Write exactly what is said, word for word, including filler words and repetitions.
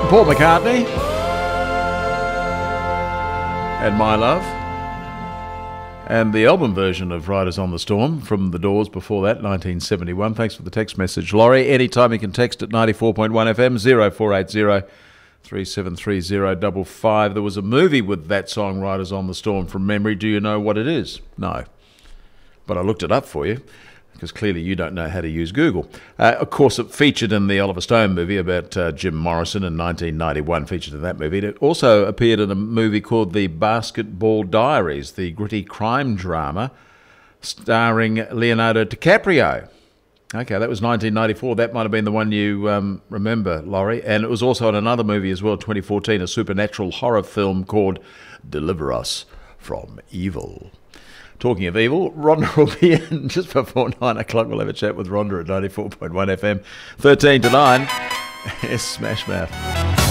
Paul McCartney and My Love, and the album version of Riders on the Storm from The Doors before that, nineteen seventy-one. Thanks for the text message, Laurie. Anytime you can text at ninety-four point one F M, zero four eight zero, three seven three zero five five. There was a movie with that song, Riders on the Storm, from memory. Do you know what it is? No. But I looked it up for you, because clearly you don't know how to use Google. Uh, of course, it featured in the Oliver Stone movie about uh, Jim Morrison in nineteen ninety-one, featured in that movie. It also appeared in a movie called The Basketball Diaries, the gritty crime drama starring Leonardo DiCaprio. Okay, that was nineteen ninety-four. That might have been the one you um, remember, Laurie. And it was also in another movie as well, twenty fourteen, a supernatural horror film called Deliver Us from Evil. Talking of evil, Rhonda will be in just before nine o'clock. We'll have a chat with Rhonda at ninety-four point one F M. thirteen to nine. It's Smash Mouth.